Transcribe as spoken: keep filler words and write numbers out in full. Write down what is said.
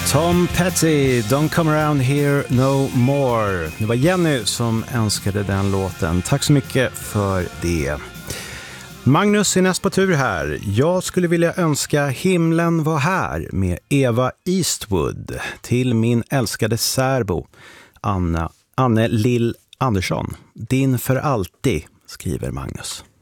Tom Petty, Don't Come Around Here No More. Det var Jenny som önskade den låten. Tack så mycket för det. Magnus är näst på tur här. Jag skulle vilja önska Himlen var här med Eva Eastwood till min älskade särbo Anna, Anne Lill Andersson. Din för alltid, skriver Magnus.